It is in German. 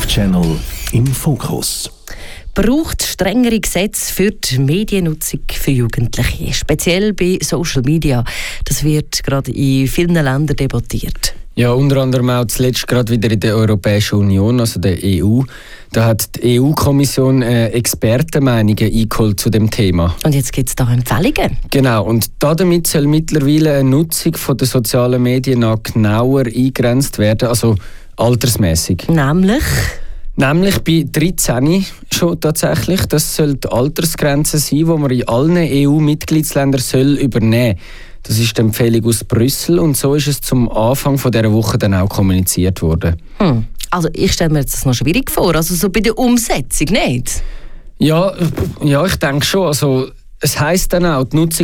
Tech-Channel im Fokus. Braucht strengere Gesetze für die Mediennutzung für Jugendliche, speziell bei Social Media. Das wird gerade in vielen Ländern debattiert. Ja, unter anderem auch zuletzt gerade wieder in der Europäischen Union, also der EU. Da hat die EU-Kommission Expertenmeinungen eingeholt zu dem Thema. Und jetzt gibt es da Empfehlungen. Genau, und damit soll mittlerweile eine Nutzung der sozialen Medien noch genauer eingegrenzt werden, also altersmäßig. Nämlich bei 13 schon tatsächlich. Das soll die Altersgrenze sein, die man in allen EU-Mitgliedsländern übernehmen soll. Das ist die Empfehlung aus Brüssel und so ist es zum Anfang dieser Woche dann auch kommuniziert worden. Also ich stelle mir das noch schwierig vor, also so bei der Umsetzung nicht? Ja, ich denke schon. Also, es heisst dann auch, die Nutzung